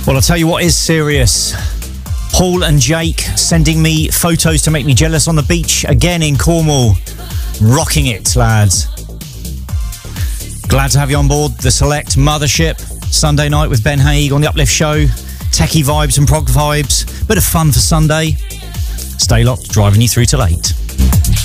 Well, I'll tell you what is serious. Paul and Jake sending me photos to make me jealous on the beach again in Cornwall. Rocking it, lads. Glad to have you on board the Select Mothership. Sunday night with Ben Haig on the Uplift Show. Techie vibes and prog vibes. Bit of fun for Sunday. Stay locked, driving you through till 8.